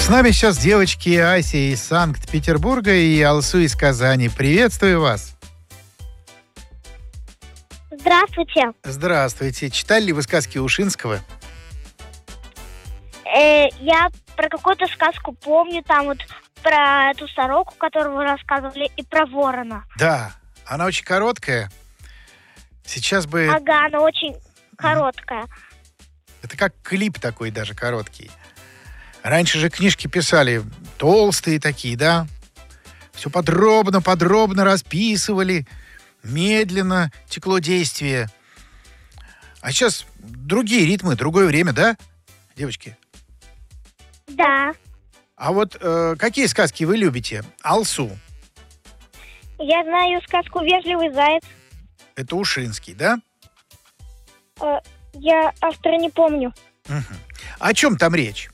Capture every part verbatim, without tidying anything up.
нами сейчас девочки Ася из Санкт-Петербурга и Алсу из Казани. Приветствую вас. Здравствуйте. Здравствуйте. Читали ли вы сказки Ушинского? Э, я про какую-то сказку помню, там вот про эту сороку, которую вы рассказывали, и про ворона. Да, она очень короткая. Сейчас бы... Ага, она очень короткая. Это как клип такой даже короткий. Раньше же книжки писали толстые такие, да? Все подробно-подробно расписывали. Медленно текло действие. А сейчас другие ритмы, другое время, да, девочки? Да. А вот э, какие сказки вы любите? Алсу. Я знаю сказку «Вежливый заяц». Это Ушинский, да? Э, я автора не помню. Угу. О чем там речь?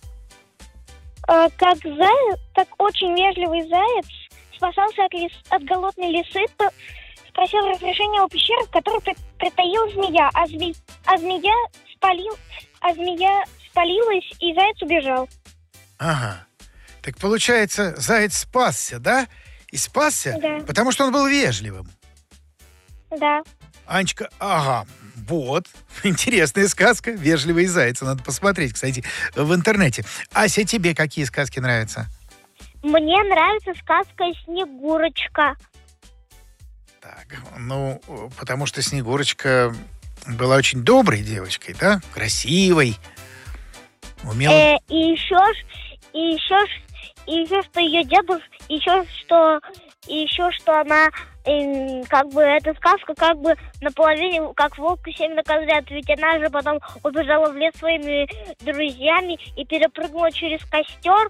Э, как заяц, так очень вежливый заяц спасался от, лис, от голодной лисы, по, спросил разрешения у пещеры, в которой при, притаил змея, а, зме, а змея спалил, а змея спалилась, и заяц убежал. Ага. Так получается, заяц спасся, да? И спасся, да. Потому что он был вежливым. Да. Анечка, ага, вот. Интересная сказка. «Вежливый заяц». Надо посмотреть, кстати, в интернете. Ася, тебе какие сказки нравятся? Мне нравится сказка «Снегурочка». Так, ну, потому что Снегурочка была очень доброй девочкой, да? Красивой. Умела... Э, и еще, и еще, и еще, что ее дедушка, еще что, и еще что она, э, как бы эта сказка, как бы наполовину, как волк и семь на козлят, ведь она же потом убежала в лес своими друзьями и перепрыгнула через костер.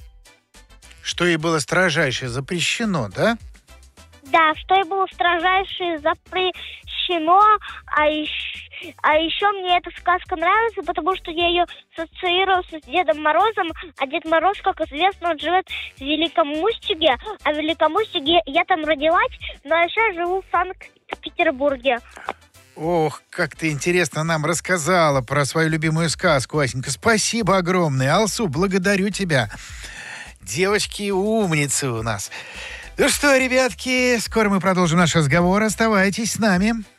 Что ей было строжайше запрещено, да? Да, что ей было строжайше запрещено, а еще, а еще мне эта сказка нравится, потому что я ее ассоциирую с Дедом Морозом, а Дед Мороз, как известно, он живет в Великом Устюге, а в Великом Устюге я там родилась, но я сейчас живу в Санкт-Петербурге. Ох, как ты интересно нам рассказала про свою любимую сказку, Асенька. Спасибо огромное. Алсу, благодарю тебя. Девочки умницы у нас. Ну что, ребятки, скоро мы продолжим наш разговор. Оставайтесь с нами.